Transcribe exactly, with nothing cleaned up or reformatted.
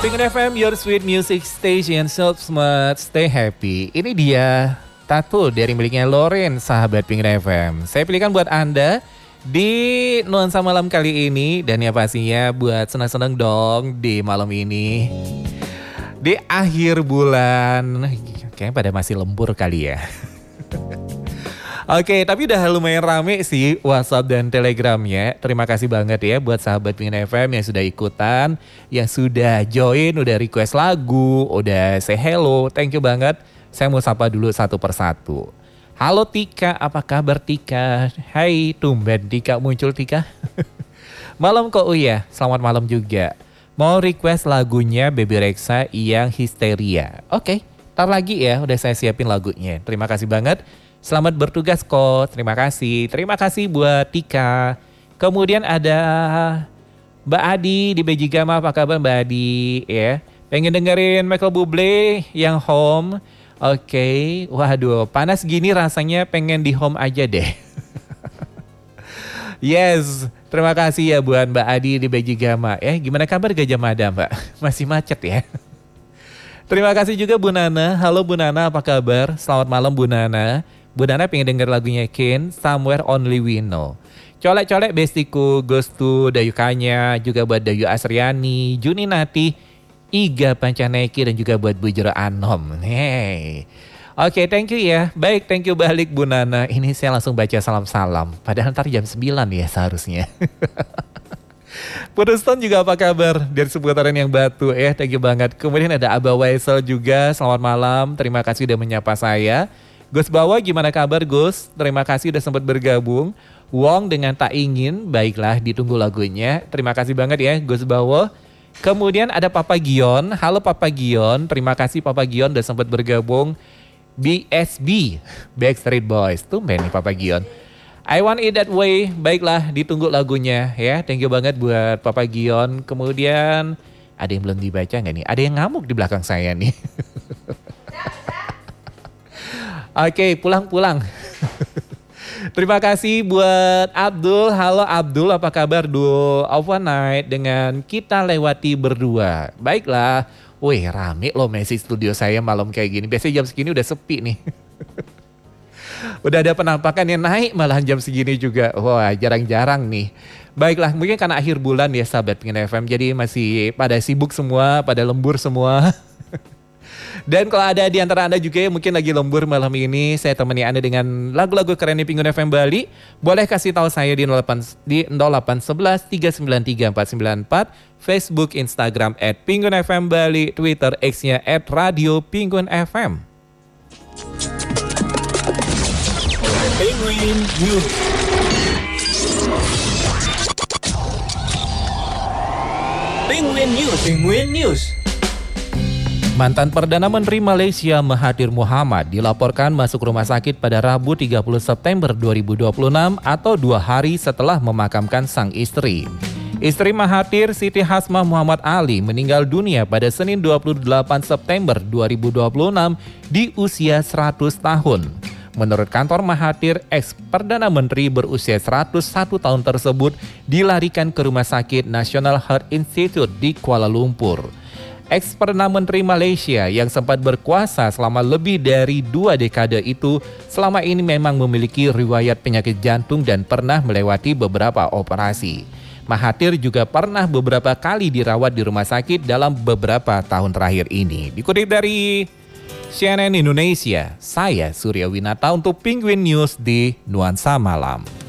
Penguin F M, your sweet music station, so smart, stay happy. Ini dia tattoo dari miliknya Loren, sahabat Penguin F M. Saya pilihkan buat Anda di nuansa malam kali ini. Dan ya pastinya buat senang-senang dong di malam ini. Di akhir bulan, kayaknya pada masih lembur kali ya. Oke, tapi udah lumayan rame sih WhatsApp dan Telegramnya. Terima kasih banget ya buat sahabat Penguin F M yang sudah ikutan, yang sudah join, udah request lagu, udah say hello. Thank you banget. Saya mau sapa dulu satu persatu. Halo Tika, apa kabar Tika? Hai, tumben Tika muncul Tika. Malam kok Uya, selamat malam juga. Mau request lagunya Baby Rexha yang Histeria. Oke, ntar lagi ya, udah saya siapin lagunya. Terima kasih banget. Selamat bertugas kok, terima kasih. Terima kasih buat Tika. Kemudian ada Mbak Adi di Bejigama, apa kabar Mbak Adi? Ya, pengen dengerin Michael Bublé yang Home. Oke, okay. Waduh panas gini rasanya pengen di home aja deh. Yes, terima kasih ya buat Mbak Adi di Bejigama. Eh, gimana kabar Gajah Mada Mbak? Masih macet ya? Terima kasih juga Bu Nana. Halo Bu Nana, apa kabar? Selamat malam Bu Nana. Bu Nana pengen denger lagunya Ken, Somewhere Only We Know. Colek-colek bestiku, goes to Dayu Kanya, juga buat Dayu Asriani, Juni Nati, Iga Pancaneki, dan juga buat Bu Jero Anom. Hey. Oke, okay, thank you ya. Baik, thank you balik Bu Nana. Ini saya langsung baca salam-salam. Padahal ntar jam sembilan ya seharusnya. Puduston juga apa kabar dari seputaran yang batu ya, thank you banget. Kemudian ada Abah Waisel juga, selamat malam. Terima kasih udah menyapa saya. Gus Bawa gimana kabar Gus? Terima kasih udah sempat bergabung. Wong dengan Tak Ingin, baiklah ditunggu lagunya. Terima kasih banget ya Gus Bawa. Kemudian ada Papa Gion, halo Papa Gion. Terima kasih Papa Gion udah sempat bergabung. B S B, Backstreet Boys, tumben nih Papa Gion. I Want It That Way, baiklah ditunggu lagunya ya. Thank you banget buat Papa Gion. Kemudian ada yang belum dibaca gak nih? Ada yang ngamuk di belakang saya nih. Oke, okay, pulang-pulang. Terima kasih buat Abdul. Halo Abdul, apa kabar Dul? Overnight dengan Kita Lewati Berdua. Baiklah. Wih, rame loh Messi studio saya malam kayak gini. Biasanya jam segini udah sepi nih. Udah ada penampakan yang naik malahan jam segini juga. Wah, jarang-jarang nih. Baiklah, mungkin karena akhir bulan ya sahabat Penguin F M. Jadi masih pada sibuk semua, pada lembur semua. Dan kalau ada di antara Anda juga yang mungkin lagi lembur malam ini, saya temani Anda dengan lagu-lagu keren di Penguin F M Bali. Boleh kasih tahu saya di nol delapan di nol delapan satu satu tiga sembilan tiga empat sembilan empat, Facebook, Instagram at Penguin F M Bali, Twitter X-nya at Radio Penguin F M. Penguin News. Penguin News. Penguin News. Mantan Perdana Menteri Malaysia Mahathir Mohamad dilaporkan masuk rumah sakit pada Rabu tiga puluh September dua ribu dua puluh enam atau dua hari setelah memakamkan sang istri. Istri Mahathir, Siti Hasmah Muhammad Ali, meninggal dunia pada Senin dua puluh delapan September dua ribu dua puluh enam di usia seratus tahun. Menurut kantor Mahathir, ex-Perdana Menteri berusia seratus satu tahun tersebut dilarikan ke Rumah Sakit National Heart Institute di Kuala Lumpur. Ex-Perdana Menteri Malaysia yang sempat berkuasa selama lebih dari dua dekade itu selama ini memang memiliki riwayat penyakit jantung dan pernah melewati beberapa operasi. Mahathir juga pernah beberapa kali dirawat di rumah sakit dalam beberapa tahun terakhir ini. Dikutip dari C N N Indonesia, saya Surya Winata untuk Penguin News di Nuansa Malam.